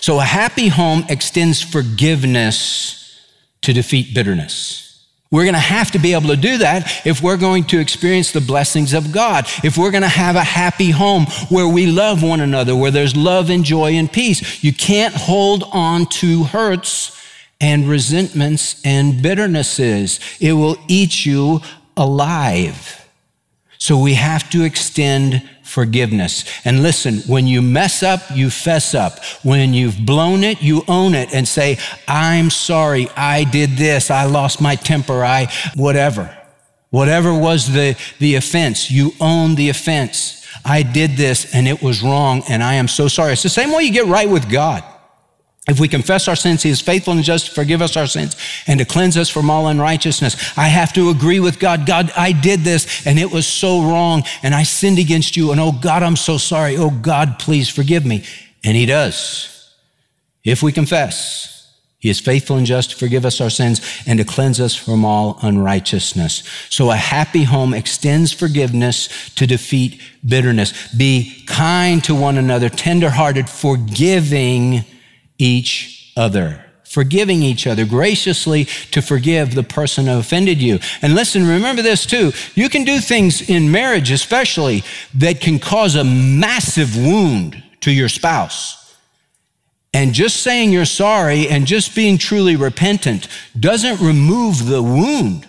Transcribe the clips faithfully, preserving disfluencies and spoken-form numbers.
So a happy home extends forgiveness to defeat bitterness. We're going to have to be able to do that if we're going to experience the blessings of God. If we're going to have a happy home where we love one another, where there's love and joy and peace. You can't hold on to hurts and resentments and bitternesses. It will eat you alive. So we have to extend forgiveness. And listen, when you mess up, you fess up. When you've blown it, you own it and say, I'm sorry, I did this, I lost my temper, I, whatever. Whatever was the, the offense, you own the offense. I did this and it was wrong and I am so sorry. It's the same way you get right with God. If we confess our sins, he is faithful and just to forgive us our sins and to cleanse us from all unrighteousness. I have to agree with God. God, I did this and it was so wrong and I sinned against you. And oh God, I'm so sorry. Oh God, please forgive me. And he does. If we confess, he is faithful and just to forgive us our sins and to cleanse us from all unrighteousness. So a happy home extends forgiveness to defeat bitterness. Be kind to one another, tenderhearted, forgiving each other, forgiving each other, graciously to forgive the person who offended you. And listen, remember this too. You can do things in marriage, especially, that can cause a massive wound to your spouse. And just saying you're sorry and just being truly repentant doesn't remove the wound.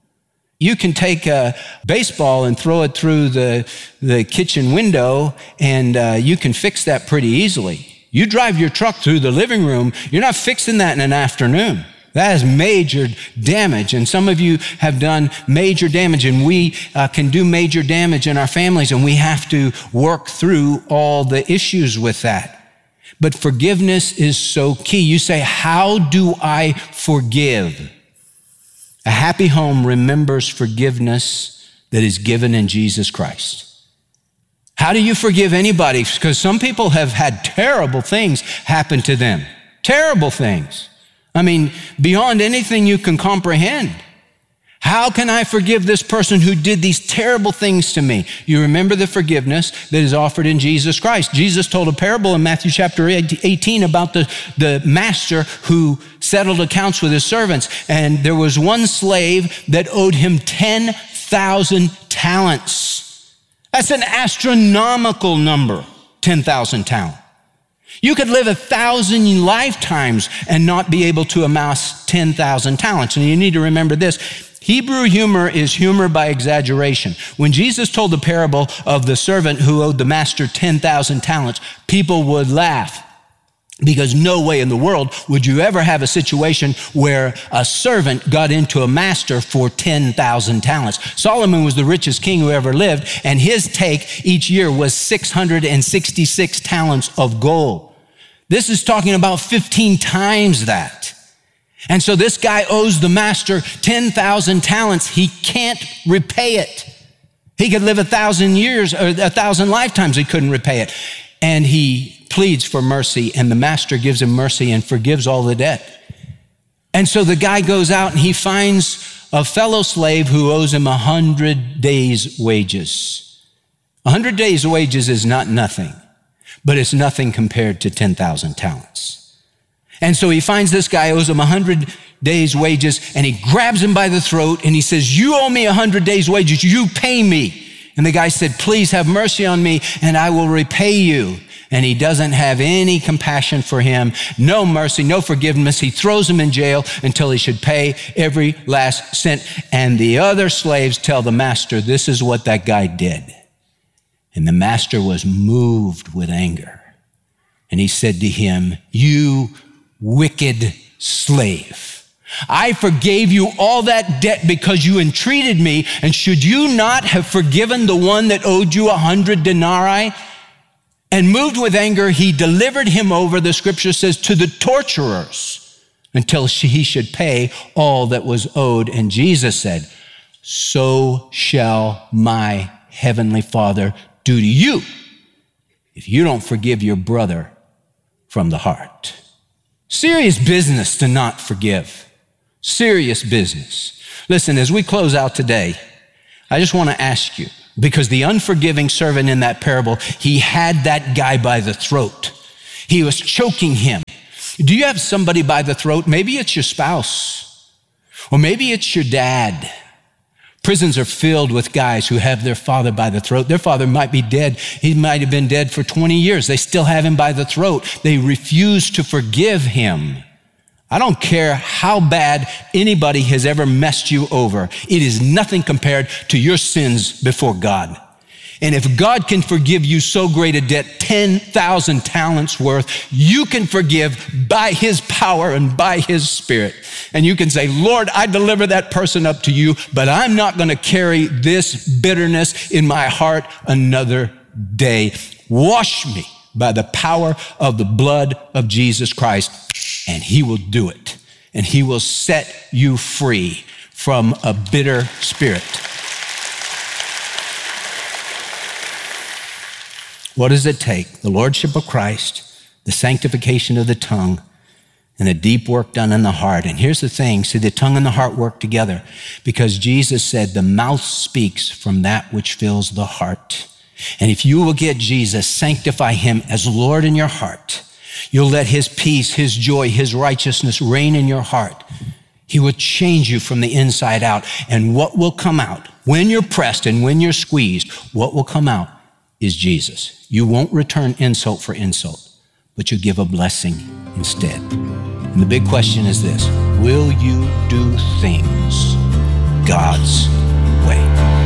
You can take a baseball and throw it through the, the kitchen window and uh, you can fix that pretty easily. You drive your truck through the living room, you're not fixing that in an afternoon. That is major damage. And some of you have done major damage, and we uh, can do major damage in our families, and we have to work through all the issues with that. But forgiveness is so key. You say, how do I forgive? A happy home remembers forgiveness that is given in Jesus Christ. How do you forgive anybody? Because some people have had terrible things happen to them. Terrible things. I mean, beyond anything you can comprehend. How can I forgive this person who did these terrible things to me? You remember the forgiveness that is offered in Jesus Christ. Jesus told a parable in Matthew chapter eighteen about the, the master who settled accounts with his servants. And there was one slave that owed him ten thousand talents. That's an astronomical number, ten thousand talents. You could live a thousand lifetimes and not be able to amass ten thousand talents. And you need to remember this. Hebrew humor is humor by exaggeration. When Jesus told the parable of the servant who owed the master ten thousand talents, people would laugh. Because no way in the world would you ever have a situation where a servant got into a master for ten thousand talents. Solomon was the richest king who ever lived, and his take each year was six hundred sixty-six talents of gold. This is talking about fifteen times that. And so this guy owes the master ten thousand talents. He can't repay it. He could live a thousand years or a thousand lifetimes. He couldn't repay it. And he pleads for mercy, and the master gives him mercy and forgives all the debt. And so the guy goes out and he finds a fellow slave who owes him a hundred days' wages. A hundred days' wages is not nothing, but it's nothing compared to ten thousand talents. And so he finds this guy owes him a hundred days' wages, and he grabs him by the throat and he says, you owe me a hundred days' wages, you pay me. And the guy said, please have mercy on me and I will repay you. And he doesn't have any compassion for him, no mercy, no forgiveness. He throws him in jail until he should pay every last cent. And the other slaves tell the master, this is what that guy did. And the master was moved with anger. And he said to him, you wicked slave. I forgave you all that debt because you entreated me. And should you not have forgiven the one that owed you a hundred denarii? And moved with anger, he delivered him over, the scripture says, to the torturers until he should pay all that was owed. And Jesus said, so shall my heavenly Father do to you if you don't forgive your brother from the heart. Serious business to not forgive. Serious business. Listen, as we close out today, I just want to ask you, because the unforgiving servant in that parable, he had that guy by the throat. He was choking him. Do you have somebody by the throat? Maybe it's your spouse, or maybe it's your dad. Prisons are filled with guys who have their father by the throat. Their father might be dead. He might have been dead for twenty years. They still have him by the throat. They refuse to forgive him. I don't care how bad anybody has ever messed you over. It is nothing compared to your sins before God. And if God can forgive you so great a debt, ten thousand talents worth, you can forgive by his power and by his Spirit. And you can say, Lord, I deliver that person up to you, but I'm not going to carry this bitterness in my heart another day. Wash me by the power of the blood of Jesus Christ, and he will do it. And he will set you free from a bitter spirit. What does it take? The lordship of Christ, the sanctification of the tongue, and a deep work done in the heart. And here's the thing, see, the tongue and the heart work together because Jesus said the mouth speaks from that which fills the heart. And if you will get Jesus, sanctify him as Lord in your heart, you'll let his peace, his joy, his righteousness reign in your heart. He will change you from the inside out. And what will come out when you're pressed and when you're squeezed, what will come out is Jesus. You won't return insult for insult, but you give a blessing instead. And the big question is this: will you do things God's way?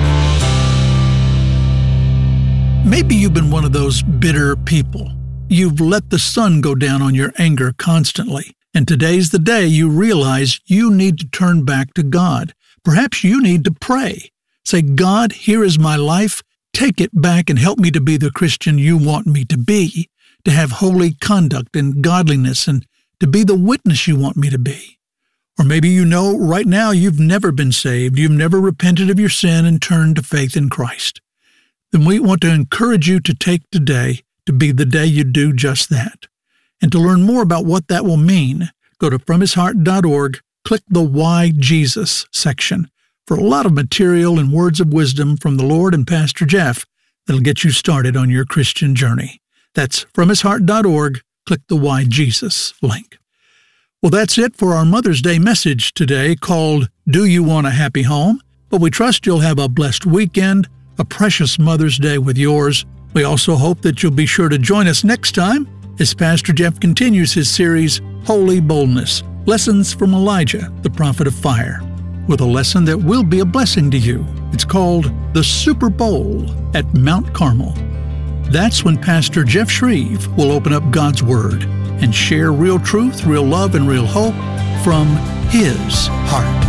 Maybe you've been one of those bitter people. You've let the sun go down on your anger constantly. And today's the day you realize you need to turn back to God. Perhaps you need to pray. Say, God, here is my life. Take it back and help me to be the Christian you want me to be, to have holy conduct and godliness, and to be the witness you want me to be. Or maybe you know right now you've never been saved, you've never repented of your sin and turned to faith in Christ. Then we want to encourage you to take today to be the day you do just that. And to learn more about what that will mean, go to from his heart dot org, click the Why Jesus section for a lot of material and words of wisdom from the Lord and Pastor Jeff that'll get you started on your Christian journey. That's from his heart dot org. Click the Why Jesus link. Well, that's it for our Mother's Day message today called Do You Want a Happy Home? But we trust you'll have a blessed weekend, a precious Mother's Day with yours. We also hope that you'll be sure to join us next time as Pastor Jeff continues his series, Holy Boldness, Lessons from Elijah, the Prophet of Fire, with a lesson that will be a blessing to you. It's called The Super Bowl at Mount Carmel. That's when Pastor Jeff Shreve will open up God's Word and share real truth, real love, and real hope from his heart.